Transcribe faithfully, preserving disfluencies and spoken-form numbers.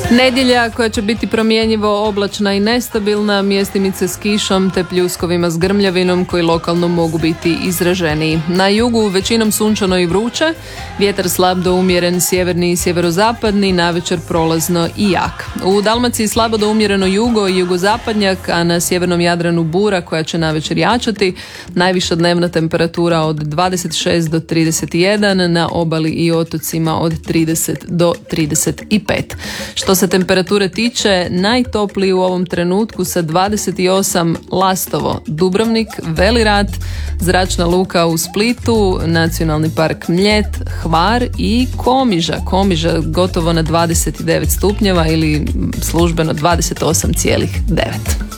Nedjelja koja će biti promjenjivo oblačna i nestabilna, mjestimice s kišom te pljuskovima s grmljavinom koji lokalno mogu biti izraženiji. Na jugu većinom sunčano i vruće, vjetar slab do umjeren sjeverni i sjeverozapadni, navečer prolazno i jak. U Dalmaciji slabo do umjereno jugo i jugozapadnjak, a na sjevernom Jadranu bura koja će navečer jačati. Najviša dnevna temperatura od dvadeset šest do trideset jedan, na obali i otocima od trideset do trideset pet. Što se temperature tiče, najtopliji u ovom trenutku sa dvadeset osam Lastovo, Dubrovnik, Veli Rat, zračna luka u Splitu, nacionalni park Mljet, Hvar i Komiža. Komiža gotovo na dvadeset devet stupnjeva ili službeno dvadeset osam zarez devet.